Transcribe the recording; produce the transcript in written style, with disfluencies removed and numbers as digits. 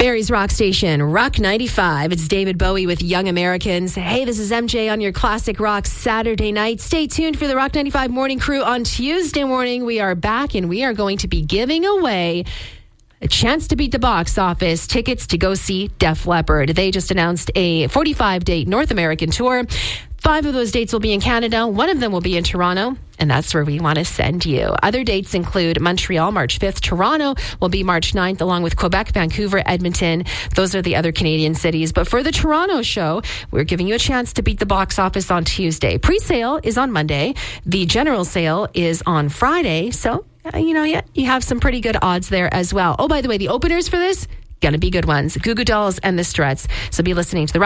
Barrie's Rock Station, Rock 95. It's David Bowie with Young Americans. Hey, this is MJ on your Classic Rock Saturday night. Stay tuned for the Rock 95 Morning Crew on Tuesday morning. We are back and we are going to be giving away a chance to beat the box office, tickets to go see Def Leppard. They just announced a 45-date North American tour. 5 of those dates will be in Canada. 1 of them will be in Toronto, and that's where we want to send you. Other dates include Montreal, March 5th. Toronto will be March 9th, along with Quebec, Vancouver, Edmonton. Those are the other Canadian cities. But for the Toronto show, we're giving you a chance to beat the box office on Tuesday. Pre-sale is on Monday. The general sale is on Friday. So, you have some pretty good odds there as well. Oh, by the way, the openers for this, going to be good ones. Goo Goo Dolls and the Struts. So be listening to the